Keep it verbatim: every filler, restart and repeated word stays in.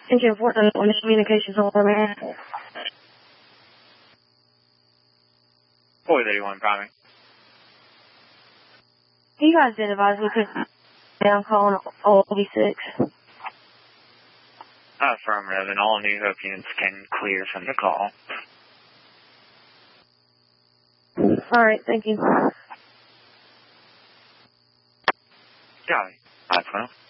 Thank you for the communications over, man. four thirty-one, primary. You guys did advise we could down calling O B six. Affirmative, and all New Hope units can clear from the call. All right, thank you. Charlie, five twelve.